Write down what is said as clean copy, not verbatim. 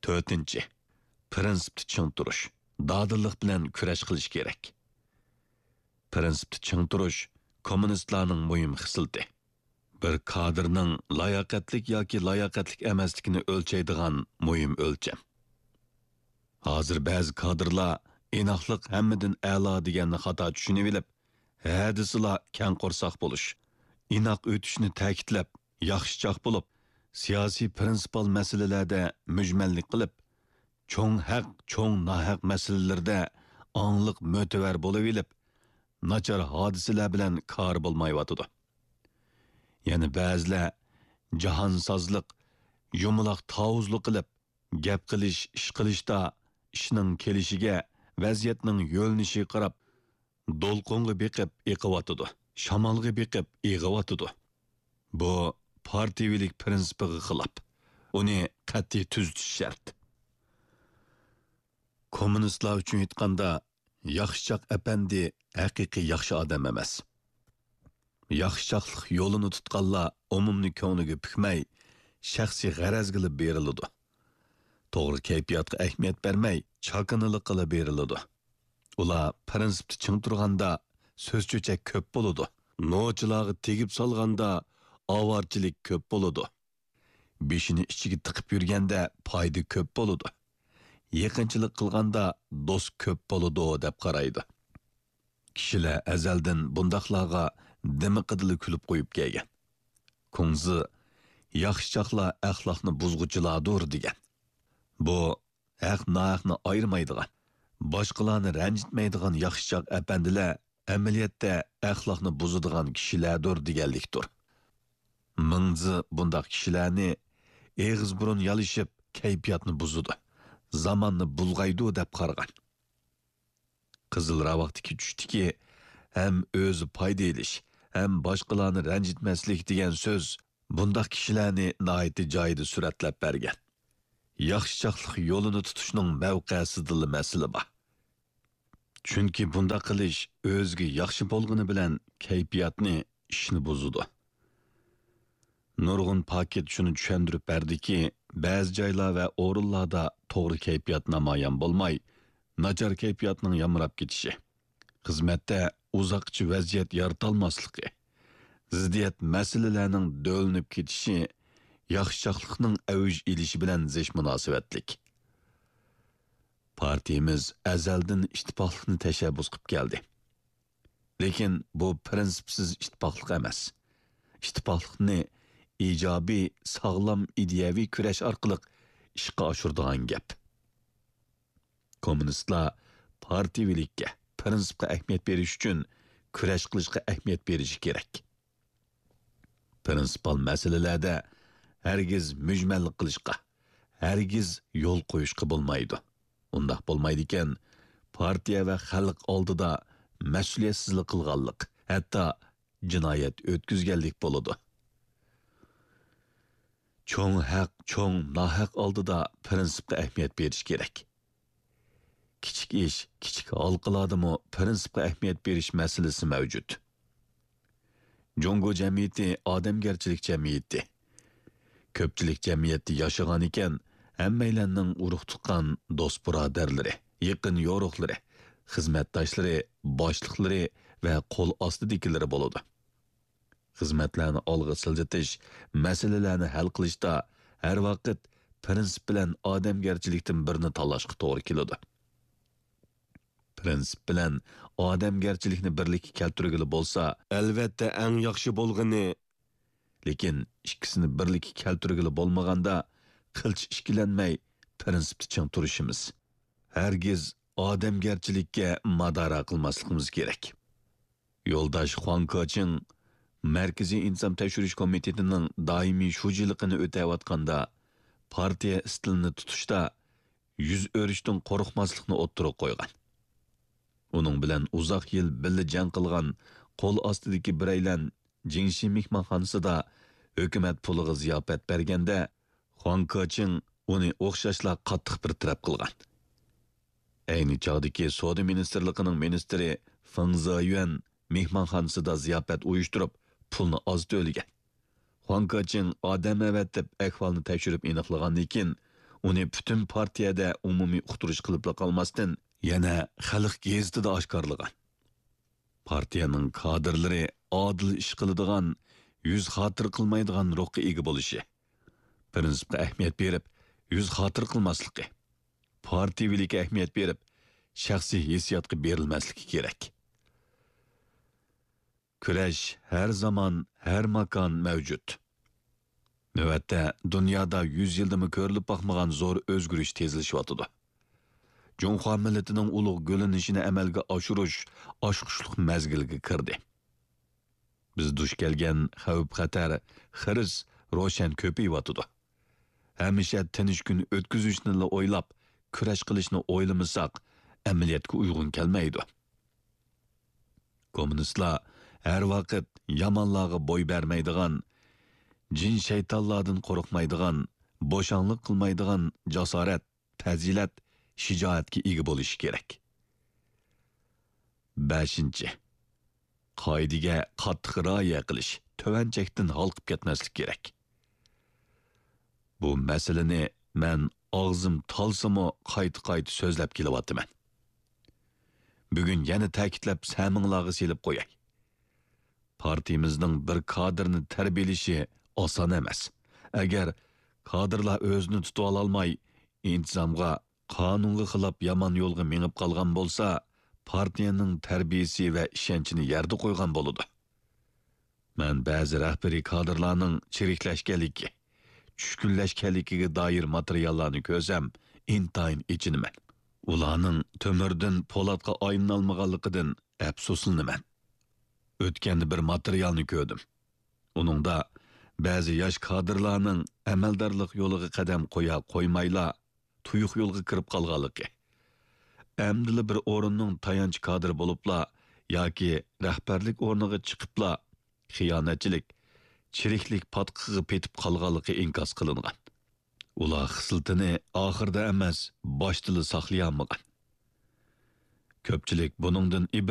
4. Prinsipni ching turish, dadillik bilan kurash qilish kerak. Prinsipni ching turish kommunistlarning muhim xislati. Bir kadrning layoqatlik yoki layoqatlik emasligini o'lchaydigan muhim o'lcham. Hozir ba'zi kadrlar inoqlik hammadan a'lo deganni xato tushunib olib, hadislar kang qo'rsoq bo'lish, inoq o'tishni ta'kidlab, yaxshichoq bo'lib, siyosiy prinsipal masalalarda mujmallik qilib, cho'ng haq, cho'ng nohaq masalalarda ongliq mo'tavar bo'lib olib, nachar hodisalar bilan kor bo'lmayotidi. Yani ba'zilar jahonsozlik, yumaloq tavuzlik qilib, gap qilish, ish qilishda ishning kelishiga, vaziyatning yo'linishi qarab, do'lqonga beqib eqiyotidi, shamolga beqib eg'iyotidi. Bu partiyavilik prinsipiga xilof. Uni qat'iy tuzitish shart. Kommunistlar uchun aytganda, yaxshichoq apandi haqiqiy yaxshi odam emas. Yaxshichoqlik yo'lini tutganlar umumni ko'ngliga pukmay, shaxsiy g'araz qilib beriladi. To'g'ri kayfiyatga ahamiyat bermay, chaqinilik qilib beriladi. Ular prinsipni ching turganda so'zcho'chak ko'p bo'ladi. Nochilarga tegib solganda avorchilik ko'p bo'ladi. Beshini ichiga tiqib yurganda foyda ko'p bo'ladi. Yaqinchilik qilganda do'st ko'p bo'ladi deb qaraydi. Kishilar azaldan bundaqlarga dimiqidili kulib qo'yib kelgan. Ko'ngzi yaxshichoqlar axloqni buzg'uchilardir degan. Bu haq-nohaqni ayirmaydigan, boshqalarni ranjitmaydigan yaxshichoq apandilar amaliyotda axloqni buzadigan kishilardir deganlikdir. Mingzi bundaq kishilarni eg'iz burun yalishib kayfiyatni buzadi, zamonni bulg'aydi deb qaragan. Qizil ravaqtiki tushdiki, hem o'zi foyda elish, hem boshqalarni ranjitmaslik degan so'z bundaq kishilarni nihoyatda joyida suratlab bergan. Yaxshichoqlik yo'lini tutishning mavqesidil masala bor. Chunki bundaq qilish o'ziga yaxshi bo'lgani bilan kayfiyatni, ishni buzadi. Nurg'un paket shuni tushuntirib berdiki, ba'zi joylar va o'rinlarda to'g'ri kayfiyat namoyon bo'lmay, nachar kayfiyatning yamrab ketishi, xizmatda uzoqchi vaziyat yaratolmasligi, ziddiyat masalalarning do'linib ketishi, yaxshichoqlikning avj elishi bilan zish munosabatlik. Partiyamiz azaldan ittifoqlikni tashabbus qilib keldi. Lekin bu prinsipsiz ittifoqlik emas. Ittifoqlikni ijobiy, sog'lom ideyaviy kurash orqali ishga oshiradigan gap. Kommunistlar partiyavilikka, prinsipga ahamiyat berish uchun kurash qilishga ahamiyat berishi kerak. Prinsipal masalalarda hargiz mujmallik qilishga, hargiz yo'l qo'yishga bo'lmaydi. Undaq bo'lmaydi ekan, partiya va xalq oldida mas'uliyatsizlik qilganlik, hatto jinoyat o'tkazganlik bo'ladi. Cho'ng haq, cho'ng nohaq oldida prinsipga ahamiyat berish kerak. Kichik ish, kichik halqalardami prinsipga ahamiyat berish masalasi mavjud. Jongo jamiyati odamgarchilik jamiyati. Ko'pchilik jamiyatda yashagan ekan, hammalarning urug' tuqqan do'st birodarlari, yaqin yo'riqlari, xizmatdoshlari, boshliqlari va qo'l ostidagilari bo'ladi. Xizmatlarni olg'a siljitish, masalalarni hal qilishda har vaqt prinsip bilan odamgarchilikdan birini tanlashga to'g'ri keladi. Prinsip bilan odamgarchilikni birlikka keltirgili bo'lsa, albatta eng yaxshi bo'lgani, lekin ikkisini birlikka keltirgili bo'lmaganda qilch ishkilanmay prinsipni ching turishimiz. Hargiz odamgarchilikka madora qilmasligimiz kerak. Yo'ldosh Xuan Kochin Markaziy inson tekshirish komitetining doimiy shujiligini o'tayotganda partiya stilini tutishda yuz o'rishdan qo'rqmaslikni o'ttirib qo'ygan. Uning bilan uzoq yil birga jang qilgan qo'l ostidagi biraylar Jingshi mehmonxonasida hukumat puliga ziyofat berganda Xuan Kochin uni o'xshashla qattiq bir taraf qilgan. Ayni chog'dagi Savdo ministrligining ministri Feng Ziyuan mehmonxonasida ziyofat uyushtirib pulni oz to'lagan. Xuan Kochin odam avatib ahvolni tekshirib aniqlagandan keyin uni butun partiyada umumiy uqtirish qilib qolmasdan yana xalq gazetida oshkorlagan. Partiyaning kadrlari adil ish qiladigan, yuz xotir qilmaydigan ruhga ega bo'lishi, prinsipga ahamiyat berib, yuz xotir qilmasligi, partiyavilikka ahamiyat berib, shaxsiy hissiyotga berilmasligi kerak. Kurash har zamon, har makon mavjud. Navbatda dunyoda 100 yildimi ko'rilib boqmagan zo'r o'zgarish tezilishyotidi. Junxo millatining ulug' g'o'lanishini amalga oshirish oshqushliq mazgilga kirdi. Biz duch kelgan xavf-xatar, xiris ro'shan ko'payyotidi. Hamisha tinch kun o'tkazishni o'ylab, kurash qilishni o'ylamasak, amaliyotga uyg'un kelmaydi. Kommunistlar har vaqt yomonlarga bo'y bermaydigan, jin shaytonlardan qo'rqmaydigan, bo'shanlik qilmaydigan jasorat, fazilat, shijoatga ega bo'lishi kerak. 5. Qoidaga qattiq rioya qilish, tuvanchakdan halqib ketmaslik kerak. Bu masalani men og'zim talsimi qayta-qayta so'zlab kelyapman. Bugun yana ta'kidlab saminglarga selib qo'yay. Partiyamizning bir kadrni tarbiyalashi oson emas. Agar kadrlar o'zini tuta olmay, intizomga, qonunga xilof yomon yo'lga menib qolgan bo'lsa, partiyaning tarbiyasi va ishonchini yerda qo'ygan bo'ladi. Men ba'zi rahbariy kadrlarning chiriklashganligi, tushkunlashganligiga doir materiallarni ko'rsam, intayin ichinaman. Ularning to'mirdan po'latga aylanolmaganligidan afsuslanaman. O'tganda bir materialni ko'rdim. Uningda ba'zi yosh kadrlarning amaldorlik yo'liga qadam qo'ya qo'ymayla tuyuq yo'lga kirib qolganligi. Amdili bir o'rinning tayanch kadr bo'libla yoki rahbarlik o'rniga chiqibla xiyonatchilik, chiriklik patqiga petib qolganligi inkos qilingan. Ular xislitini oxirda emas, boshda saqlay olmagan. Ko'pchilik buningdan